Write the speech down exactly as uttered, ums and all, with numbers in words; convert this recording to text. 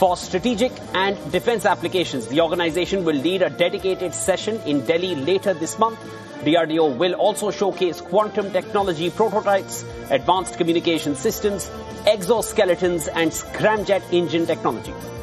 For strategic and defense applications, the organization will lead a dedicated session in Delhi later this month. D R D O will also showcase quantum technology prototypes, advanced communication systems, exoskeletons and scramjet engine technology.